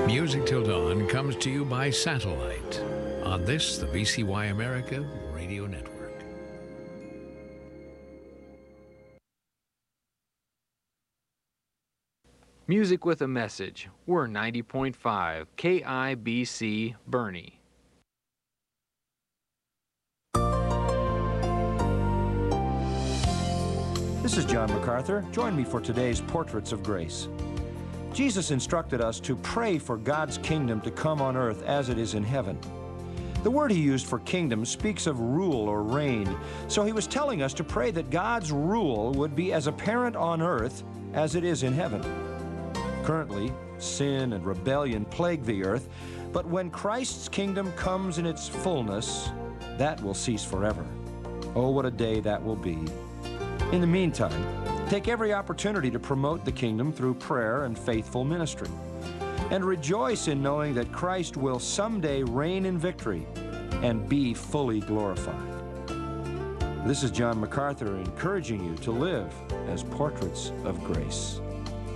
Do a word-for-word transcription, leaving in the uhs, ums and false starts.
Music Till Dawn comes to you by satellite on this, the V C Y America Radio Network. Music with a Message. We're ninety point five K I B C Bernie. This is John MacArthur. Join me for today's Portraits of Grace. Jesus instructed us to pray for God's kingdom to come on earth as it is in heaven. The word he used for kingdom speaks of rule or reign, so he was telling us to pray that God's rule would be as apparent on earth as it is in heaven. Currently, sin and rebellion plague the earth, but when Christ's kingdom comes in its fullness, that will cease forever. Oh, what a day that will be. In the meantime, take every opportunity to promote the kingdom through prayer and faithful ministry. And rejoice in knowing that Christ will someday reign in victory and be fully glorified. This is John MacArthur encouraging you to live as portraits of grace.